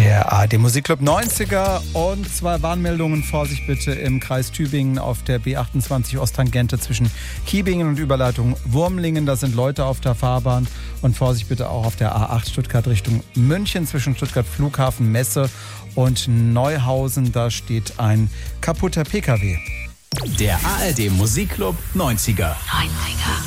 Der ARD Musikclub 90er und 2 Warnmeldungen. Vorsicht bitte im Kreis Tübingen auf der B28 Osttangente zwischen Kiebingen und Überleitung Wurmlingen. Da sind Leute auf der Fahrbahn. Und Vorsicht bitte auch auf der A8 Stuttgart Richtung München zwischen Stuttgart Flughafen, Messe und Neuhausen. Da steht ein kaputter PKW. Der ARD Musikclub 90er.